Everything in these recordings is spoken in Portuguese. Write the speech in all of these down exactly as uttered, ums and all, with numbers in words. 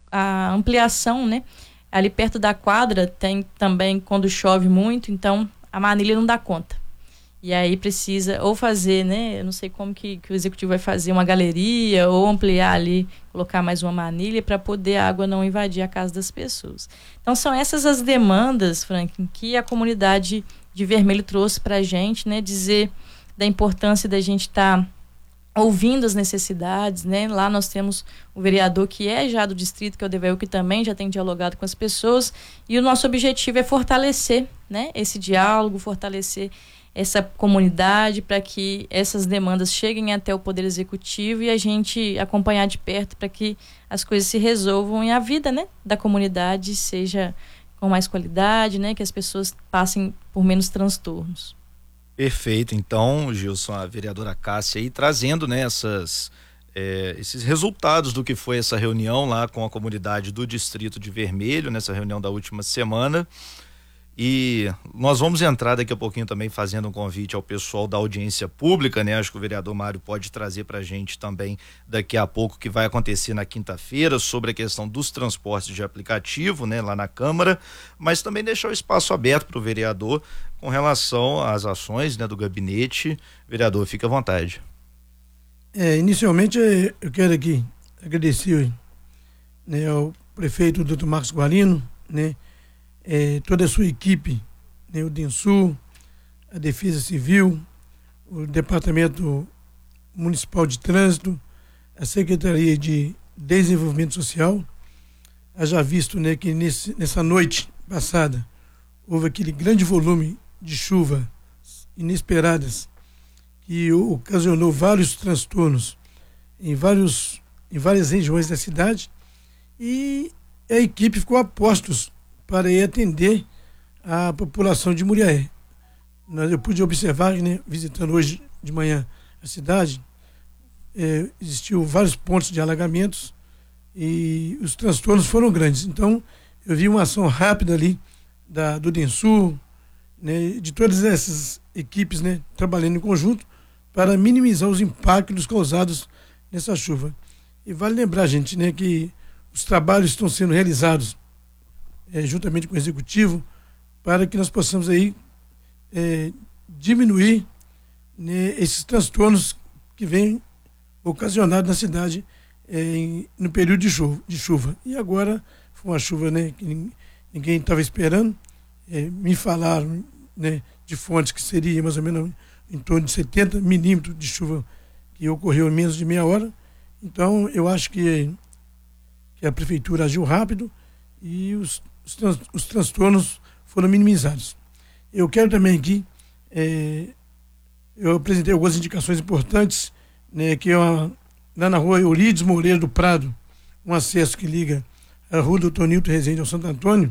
a ampliação, né? Ali perto da quadra tem também quando chove muito, então a manilha não dá conta. E aí precisa ou fazer, né? Eu não sei como que, que o executivo vai fazer uma galeria ou ampliar ali, colocar mais uma manilha para poder a água não invadir a casa das pessoas. Então são essas as demandas, Franklin, que a comunidade de Vermelho trouxe para a gente, né? Dizer da importância da gente estar tá ouvindo as necessidades, né? Lá nós temos o vereador que é já do distrito, que é o Devail, que também já tem dialogado com as pessoas, e o nosso objetivo é fortalecer, né? Esse diálogo, fortalecer essa comunidade para que essas demandas cheguem até o Poder Executivo e a gente acompanhar de perto para que as coisas se resolvam e a vida, né, da comunidade seja com mais qualidade, né, que as pessoas passem por menos transtornos. Perfeito. Então, Gilson, a vereadora Cássia aí trazendo, né, essas, é, esses resultados do que foi essa reunião lá com a comunidade do Distrito de Vermelho, nessa reunião da última semana. E nós vamos entrar daqui a pouquinho também fazendo um convite ao pessoal da audiência pública, né? Acho que o vereador Mário pode trazer pra gente também daqui a pouco o que vai acontecer na quinta-feira sobre a questão dos transportes de aplicativo, né? Lá na Câmara, mas também deixar o espaço aberto para o vereador com relação às ações, né? Do gabinete. Vereador, fica à vontade. É, inicialmente eu quero aqui agradecer, né, ao prefeito doutor Marcos Guarino, né? É, toda a sua equipe, né, o DENSUR, a Defesa Civil, o Departamento Municipal de Trânsito, a Secretaria de Desenvolvimento Social. Haja visto, né, que nesse, nessa noite passada houve aquele grande volume de chuva inesperadas que ocasionou vários transtornos em, vários, em várias regiões da cidade, e a equipe ficou a postos para ir atender a população de Muriaé. Eu pude observar, né, visitando hoje de manhã a cidade, é, existiu vários pontos de alagamentos e os transtornos foram grandes. Então, eu vi uma ação rápida ali da, do DENSUR, né, de todas essas equipes, né, trabalhando em conjunto para minimizar os impactos causados nessa chuva. E vale lembrar, gente, né, que os trabalhos estão sendo realizados É, juntamente com o executivo, para que nós possamos aí é, diminuir, né, esses transtornos que vêm ocasionados na cidade é, em, no período de chuva, de chuva. E agora foi uma chuva, né, que ninguém estava esperando. É, me falaram, né, de fontes que seria mais ou menos em torno de setenta milímetros de chuva que ocorreu em menos de meia hora. Então eu acho que, que a prefeitura agiu rápido e os Os, trans, os transtornos foram minimizados. Eu quero também aqui, é, eu apresentei algumas indicações importantes, né, que é uma, lá na rua Eurides Moreira do Prado, um acesso que liga a rua do Tonilton Rezende ao Santo Antônio,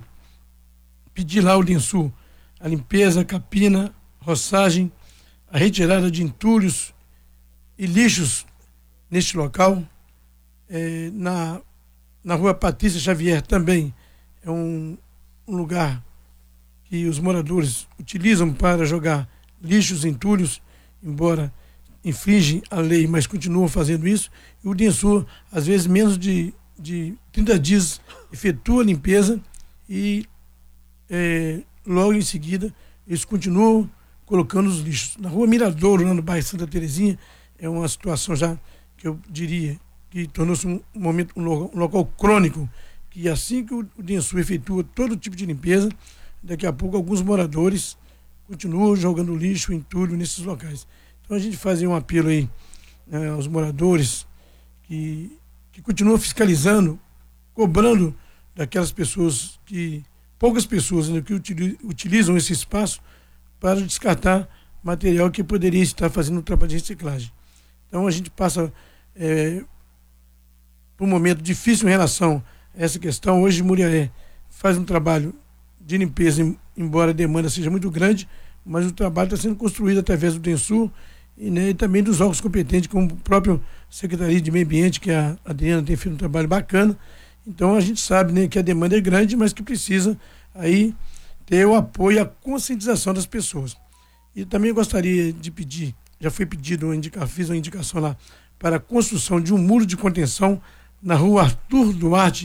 pedi lá ao DENSUR a limpeza, a capina, roçagem, a retirada de entulhos e lixos neste local. É, na, na rua Patrícia Xavier também, é um, um lugar que os moradores utilizam para jogar lixos, entulhos, embora infringem a lei, mas continuam fazendo isso. E o DENSUR, às vezes, menos de, de trinta dias, efetua a limpeza e é, logo em seguida eles continuam colocando os lixos. Na rua Miradouro, lá no bairro Santa Terezinha, é uma situação já que eu diria que tornou-se um, momento, um, local, um local crônico, e assim que o DENSUR efetua todo tipo de limpeza, daqui a pouco alguns moradores continuam jogando lixo, entulho nesses locais. Então a gente faz um apelo aí, né, aos moradores que, que continuam fiscalizando, cobrando daquelas pessoas que, poucas pessoas, né, que utilizam esse espaço para descartar material que poderia estar fazendo um trabalho de reciclagem. Então a gente passa é, por um momento difícil em relação essa questão. Hoje Muriaé faz um trabalho de limpeza, embora a demanda seja muito grande, mas o trabalho está sendo construído através do DENSUR e, né, e também dos órgãos competentes, como o próprio Secretaria de Meio Ambiente, que a Adriana tem feito um trabalho bacana. Então a gente sabe, né, que a demanda é grande, mas que precisa aí ter o apoio e a conscientização das pessoas. E também gostaria de pedir, já foi pedido, indica, fiz uma indicação lá para a construção de um muro de contenção na rua Arthur Duarte,